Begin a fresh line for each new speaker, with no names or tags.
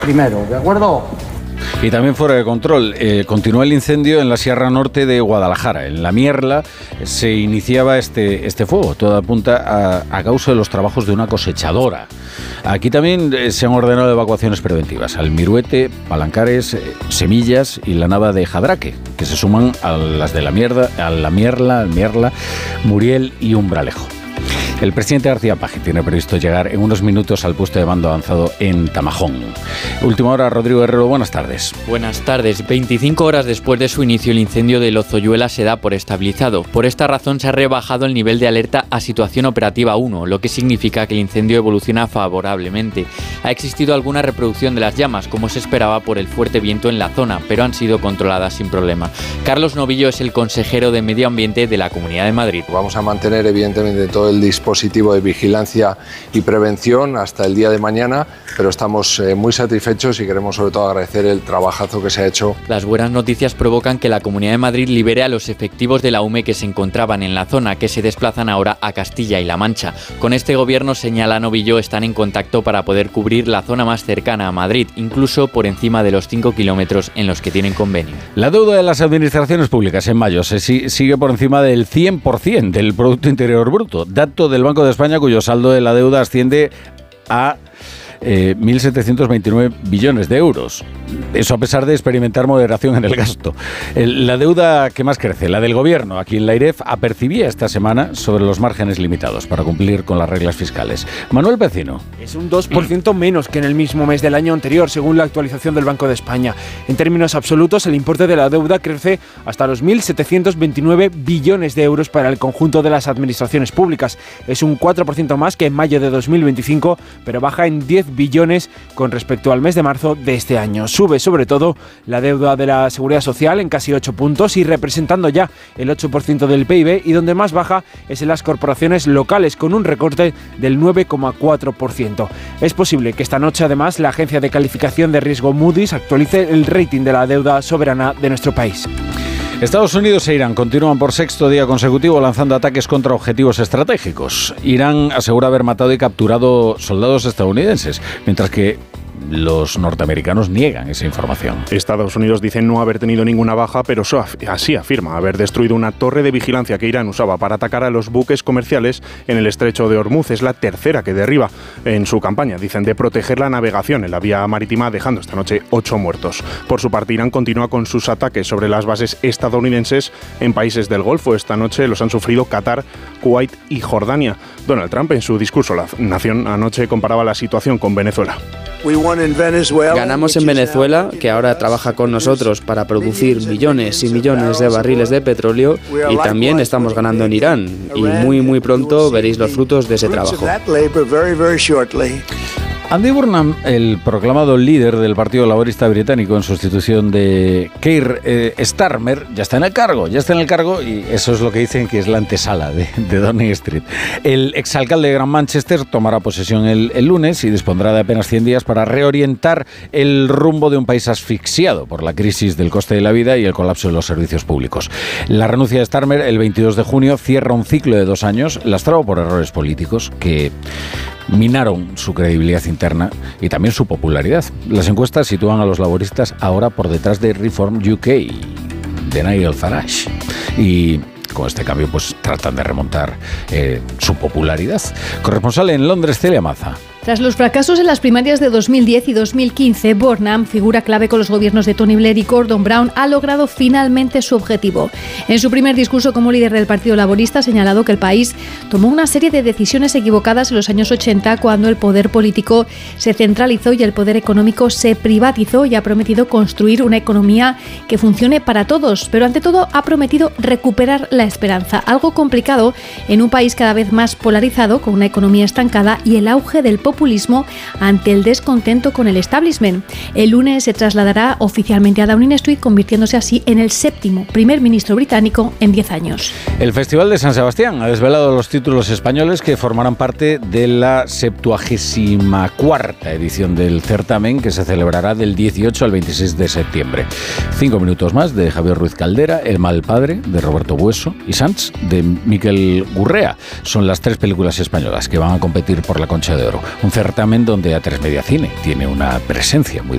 primero, ¿de acuerdo?
Y también fuera de control, continúa el incendio en la Sierra Norte de Guadalajara. En La Mierla se iniciaba este fuego. Todo apunta a causa de los trabajos de una cosechadora. Aquí también se han ordenado evacuaciones preventivas. Almiruete, Palancares, Semillas y la Nava de Jadraque, que se suman a las de La Mierla, Muriel y Umbralejo. El presidente García Paje tiene previsto llegar en unos minutos al puesto de mando avanzado en Tamajón. Última hora, Rodrigo Herrero, buenas tardes.
Buenas tardes. 25 horas después de su inicio, el incendio de Lozoyuela se da por estabilizado. Por esta razón se ha rebajado el nivel de alerta a situación operativa 1, lo que significa que el incendio evoluciona favorablemente. Ha existido alguna reproducción de las llamas, como se esperaba por el fuerte viento en la zona, pero han sido controladas sin problema. Carlos Novillo es el consejero de Medio Ambiente de la Comunidad de Madrid.
Vamos a mantener evidentemente todo el dispositivo de vigilancia y prevención hasta el día de mañana, pero estamos muy satisfechos y queremos sobre todo agradecer el trabajazo que se ha hecho.
Las buenas noticias provocan que la Comunidad de Madrid libere a los efectivos de la UME que se encontraban en la zona, que se desplazan ahora a Castilla y La Mancha. Con este gobierno, señala Novillo, están en contacto para poder cubrir la zona más cercana a Madrid, incluso por encima de los 5 kilómetros en los que tienen convenio.
La deuda de las administraciones públicas en mayo sigue por encima del 100% del Producto Interior Bruto, dato del Banco de España, cuyo saldo de la deuda asciende a 1.729 billones de euros. Eso a pesar de experimentar moderación en el gasto. La deuda que más crece, la del Gobierno, a quien la AIREF apercibía esta semana sobre los márgenes limitados para cumplir con las reglas fiscales. Manuel Pecino.
Es un 2% menos que en el mismo mes del año anterior, según la actualización del Banco de España. En términos absolutos, el importe de la deuda crece hasta los 1.729 billones de euros para el conjunto de las administraciones públicas. Es un 4% más que en mayo de 2025, pero baja en 10 billones con respecto al mes de marzo de este año. Sube sobre todo la deuda de la Seguridad Social en casi 8 puntos y representando ya el 8% del PIB, y donde más baja es en las corporaciones locales, con un recorte del 9,4%. Es posible que esta noche además la agencia de calificación de riesgo Moody's actualice el rating de la deuda soberana de nuestro país.
Estados Unidos e Irán continúan por sexto día consecutivo lanzando ataques contra objetivos estratégicos. Irán asegura haber matado y capturado soldados estadounidenses, mientras que los norteamericanos niegan esa información.
Estados Unidos dice no haber tenido ninguna baja, pero así afirma haber destruido una torre de vigilancia que Irán usaba para atacar a los buques comerciales en el estrecho de Hormuz. Es la tercera que derriba en su campaña, dicen, de proteger la navegación en la vía marítima, dejando esta noche 8 muertos. Por su parte, Irán continúa con sus ataques sobre las bases estadounidenses en países del Golfo. Esta noche los han sufrido Qatar, Kuwait y Jordania. Donald Trump, en su discurso a la nación anoche, comparaba la situación con Venezuela.
Ganamos en Venezuela, que ahora trabaja con nosotros para producir millones y millones de barriles de petróleo, y también estamos ganando en Irán, y muy pronto veréis los frutos de ese trabajo.
Andy Burnham, el proclamado líder del Partido Laborista británico en sustitución de Keir Starmer, ya está en el cargo, y eso es lo que dicen que es la antesala de Downing Street. El exalcalde de Gran Manchester tomará posesión el lunes y dispondrá de apenas 100 días para reorientar el rumbo de un país asfixiado por la crisis del coste de la vida y el colapso de los servicios públicos. La renuncia de Starmer el 22 de junio cierra un ciclo de 2 años lastrado por errores políticos que minaron su credibilidad interna y también su popularidad. Las encuestas sitúan a los laboristas ahora por detrás de Reform UK, de Nigel Farage, y con este cambio pues tratan de remontar su popularidad. Corresponsal en Londres, Celia Maza.
Tras los fracasos en las primarias de 2010 y 2015, Burnham, figura clave con los gobiernos de Tony Blair y Gordon Brown, ha logrado finalmente su objetivo. En su primer discurso como líder del Partido Laborista ha señalado que el país tomó una serie de decisiones equivocadas en los años 80, cuando el poder político se centralizó y el poder económico se privatizó, y ha prometido construir una economía que funcione para todos, pero ante todo ha prometido recuperar la esperanza, algo complicado en un país cada vez más polarizado, con una economía estancada y el auge del populismo ante el descontento con el establishment. El lunes se trasladará oficialmente a Downing Street, convirtiéndose así en el 7º primer ministro británico en 10 años.
El Festival de San Sebastián ha desvelado los títulos españoles que formarán parte de la 74ª edición del certamen, que se celebrará del 18 al 26 de septiembre. 5 minutos más de Javier Ruiz Caldera, El mal padre de Roberto Bueso y Sants de Miquel Gurrea son las 3 películas españolas que van a competir por la Concha de Oro. Un certamen donde A3 Media Cine tiene una presencia muy